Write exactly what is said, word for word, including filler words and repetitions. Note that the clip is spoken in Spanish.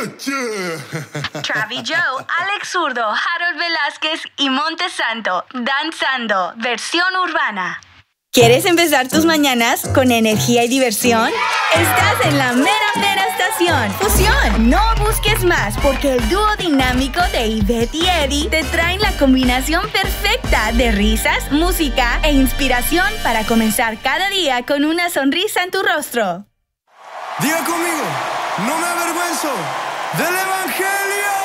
Travis Joe, Alex Zurdo, Harold Velázquez y Montesanto, danzando, versión urbana. ¿Quieres empezar tus mañanas con energía y diversión? Estás en la mera mera estación Fusión. No busques más, porque el dúo dinámico de Ivette y Eddie te traen la combinación perfecta de risas, música e inspiración para comenzar cada día con una sonrisa en tu rostro. Diga conmigo, no me avergüenzo del evangelio.